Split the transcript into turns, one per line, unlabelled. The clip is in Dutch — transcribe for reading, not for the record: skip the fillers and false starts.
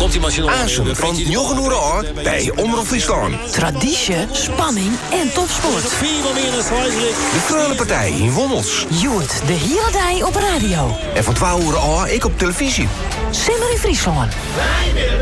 Azen van Jochen Oeraar bij Omroep Friesland.
Traditie, spanning en topsport.
De Freulenpartij in Wommels.
Joet de hele dag op radio.
En van 12 uur ik op televisie.
Simmer in Friesland.
Wij willen